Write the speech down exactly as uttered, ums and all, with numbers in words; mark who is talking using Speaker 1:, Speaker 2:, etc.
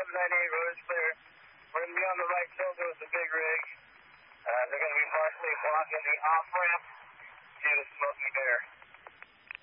Speaker 1: eleven ninety-eight road is clear. We're going to be on the right shoulder with the big rig. Uh, they're going to be partially blocking the off-ramp to the Smoky Bear.